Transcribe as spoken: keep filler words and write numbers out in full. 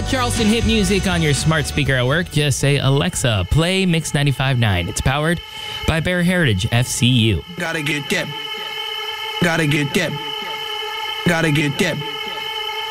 Charleston hit music on your smart speaker at work. Just say, Alexa, play Mix ninety-five point nine. It's powered by Bear Heritage F C U. Gotta get that. Gotta get that. Gotta get that.